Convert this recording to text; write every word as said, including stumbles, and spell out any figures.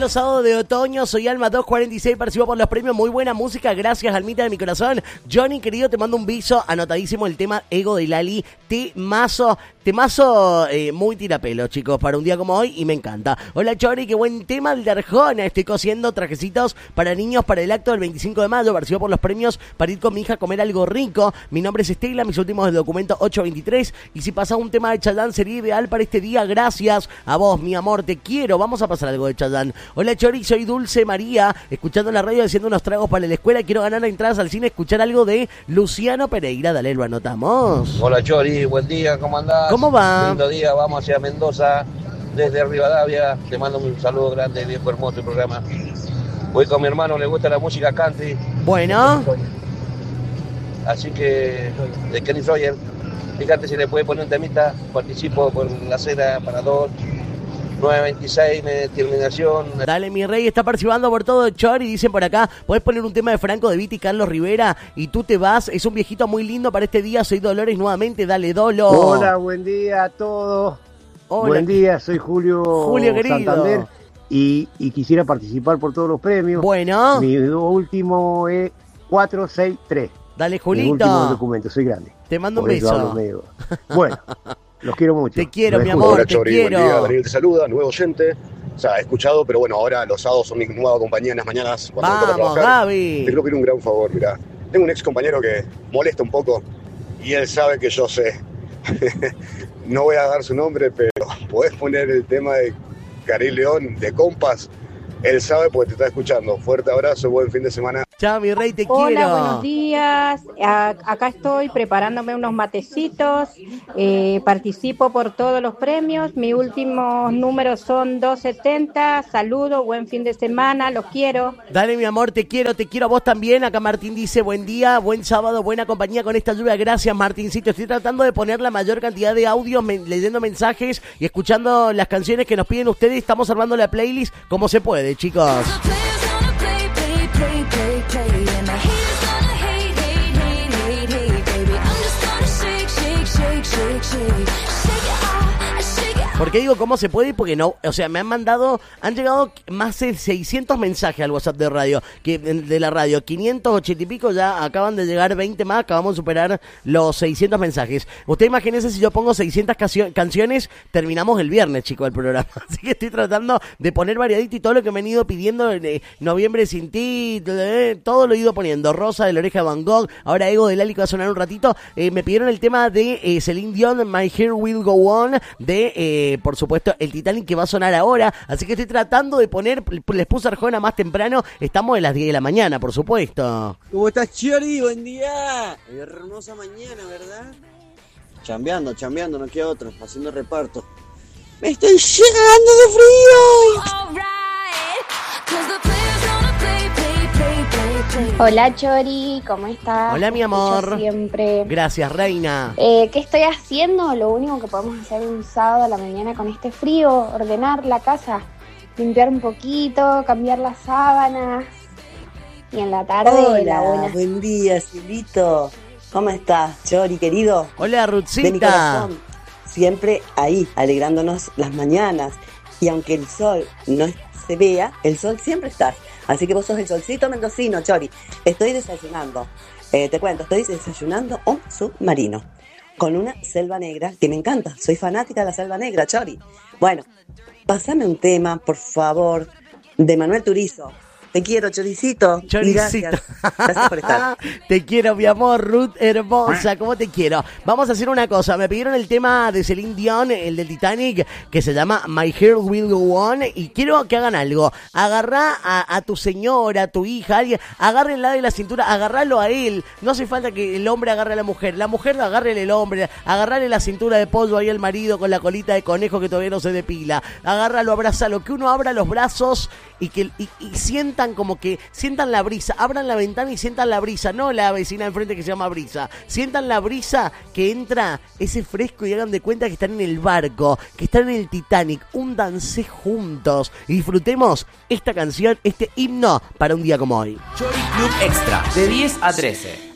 los sábados de otoño. Soy Alma dos cuarenta y seis, percibo por los premios. Muy buena música, gracias, Almita de mi corazón. Johnny, querido, te mando un beso. Anotadísimo el tema Ego de Lali. Temazo, temazo eh, muy tirapelo, chicos, para un día como hoy, y me encanta. Hola, Chori, qué buen tema el de Arjona. Estoy cosiendo trajecitos para niños para el acto del veinticinco de mayo. Percibo por los premios para ir con mi hija a comer algo rico. Mi nombre es Estela, mis últimos del documento ocho veintitrés. Y si pasa un tema de Chayanne sería ideal para este día. Gracias a vos, mi amor, te quiero. Vamos a pasar algo de Chayanne. Hola, Chori, soy Dulce María, escuchando la radio, haciendo unos tragos para la escuela. Quiero ganar entradas al cine, escuchar algo de Luciano Pereira. Dale, lo anotamos. Hola, Chori, buen día, ¿cómo andás? ¿Cómo va? Lindo día, vamos hacia Mendoza, desde Rivadavia. Te mando un saludo grande, viejo hermoso el programa. Voy con mi hermano, le gusta la música country. Bueno. Así que, de Kenny Rogers, fíjate si le puede poner un temita. Participo por la cena para dos. nueve veintiséis, terminación. Dale, mi rey, está participando por todo, Chori. Dicen por acá, podés poner un tema de Franco De Vita y Carlos Rivera y tú te vas. Es un viejito muy lindo para este día. Soy Dolores nuevamente. Dale, Dolo. Hola, buen día a todos. Hola. Buen día, soy Julio, Julio querido. Santander y, y quisiera participar por todos los premios. Bueno. Mi último es cuatro seis tres. Dale, Julito. Mi último documento, soy grande. Te mando por un beso. Medio... Bueno. Los quiero mucho. Te quiero, mi amor, Hola, te Chori, quiero. Buen día, Daniel te saluda, nuevo oyente. O sea, he escuchado, pero bueno, ahora los sábados son mi nueva compañía en las mañanas. Cuando me toca Vamos, trabajar. Gaby. Te quiero pedir un gran favor, mirá. Tengo un ex compañero que molesta un poco y él sabe que yo sé. No voy a dar su nombre, pero podés poner el tema de Karim León, de Compas. Él sabe porque te está escuchando. Fuerte abrazo, buen fin de semana. Chao, mi rey, te Hola, quiero. buenos días. A- acá estoy preparándome unos matecitos. Eh, participo por todos los premios. Mis últimos números son doscientos setenta. Saludos, buen fin de semana, los quiero. Dale, mi amor, te quiero, te quiero a vos también. Acá Martín dice, buen día, buen sábado, buena compañía con esta lluvia. Gracias, Martincito. Estoy tratando de poner la mayor cantidad de audios, me- leyendo mensajes y escuchando las canciones que nos piden ustedes. Estamos armando la playlist como se puede, chicos. ¿Por qué digo cómo se puede? Porque no, o sea, me han mandado, han llegado más de seiscientos mensajes al WhatsApp de radio, que de la radio, quinientos ochenta y pico, ya acaban de llegar veinte más, acabamos de superar los seiscientos mensajes. Usted imagínese si yo pongo seiscientas cancio- canciones, terminamos el viernes, chicos, el programa. Así que estoy tratando de poner variadito y todo lo que me han ido pidiendo, eh, Noviembre sin ti, eh, todo lo he ido poniendo. Rosa de la Oreja de Van Gogh, ahora Ego del Ali que va a sonar un ratito. Eh, me pidieron el tema de eh, Celine Dion, My Hair Will Go On, de... Eh, por supuesto, el Titanic que va a sonar ahora, así que estoy tratando de poner, les puse Arjona más temprano, estamos de las diez de la mañana, por supuesto. ¿Cómo estás, Chori? Buen día. Hermosa mañana, ¿verdad? Chambeando, chambeando, no queda otro, haciendo reparto. ¡Me estoy llegando de frío! Hola, Chori, ¿cómo estás? Hola, mi amor. Escucho siempre. Gracias, reina. Eh, ¿Qué estoy haciendo? Lo único que podemos hacer un sábado a la mañana con este frío, ordenar la casa, limpiar un poquito, cambiar las sábanas. Y en la tarde, Hola, la buena. Buen día, Silvito. ¿Cómo estás, Chori, querido? Hola, Ruthcita. De mi corazón, siempre ahí, alegrándonos las mañanas. Y aunque el sol no se vea, el sol siempre está. Así que vos sos el solcito mendocino, Chori. Estoy desayunando. Eh, te cuento, estoy desayunando un submarino con una selva negra que me encanta. Soy fanática de la selva negra, Chori. Bueno, pásame un tema, por favor, de Manuel Turizo. Te quiero, Choricito. Choricito. Gracias. Gracias por estar. Te quiero, mi amor, Ruth hermosa, ¿cómo te quiero? Vamos a hacer una cosa, me pidieron el tema de Celine Dion, el del Titanic, que se llama My Hair Will Go On, y quiero que hagan algo. Agarrá a, a tu señora, a tu hija, alguien, agárrenla de la cintura, agarralo a él. No hace falta que el hombre agarre a la mujer, la mujer agárrele el hombre, agarrarle la cintura de pollo ahí al marido con la colita de conejo que todavía no se depila. Agárralo, abrázalo, que uno abra los brazos y que y, y sientan como que, sientan la brisa, abran la ventana y sientan la brisa, no la vecina enfrente que se llama brisa, sientan la brisa que entra ese fresco y hagan de cuenta que están en el barco, que están en el Titanic, húndanse juntos y disfrutemos esta canción, este himno para un día como hoy. Chori Club Extra, de diez a trece.